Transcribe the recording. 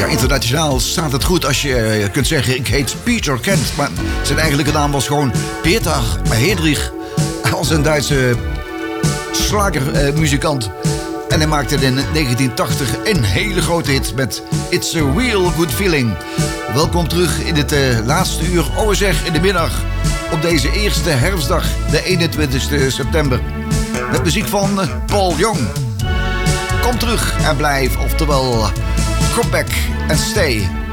Ja, internationaal staat het goed als je kunt zeggen ik heet Peter Kent. Maar zijn eigenlijke naam was gewoon Peter Hedrich. Als een Duitse slagermuzikant. En hij maakte in 1980 een hele grote hit met It's a Real Good Feeling. Welkom terug in het laatste uur, zeg in de middag. Op deze eerste herfstdag, de 21 september. Met muziek van Paul Young. Kom terug en blijf, oftewel come back and stay.